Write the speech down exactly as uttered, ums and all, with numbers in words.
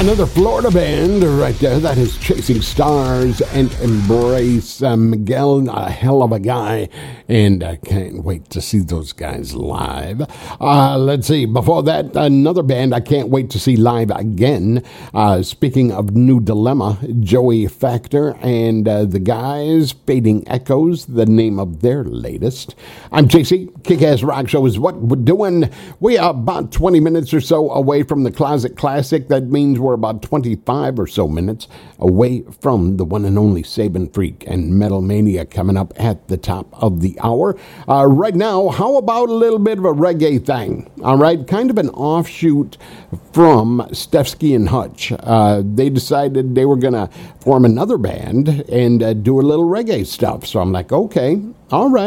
Another Florida band right there. That is Chasing Stars and Embrace. Uh, Miguel, a hell of a guy, and I can't wait to see those guys live. Uh, let's see. Before that, another band I can't wait to see live again. Uh, speaking of New Dilemma, Joey Factor and uh, the guys, Fading Echoes, the name of their latest. I'm J C. Kick-Ass Rock Show is what we're doing. We are about twenty minutes or so away from the Closet Classic. That means we're about twenty-five or so minutes away from the one and only Sabin Freak and Metal Mania coming up at the top of the hour. Uh, right now, how about a little bit of a reggae thing? All right, kind of an offshoot from Stefsky and Hutch. Uh, they decided they were going to form another band and uh, do a little reggae stuff. So I'm like, okay, all right.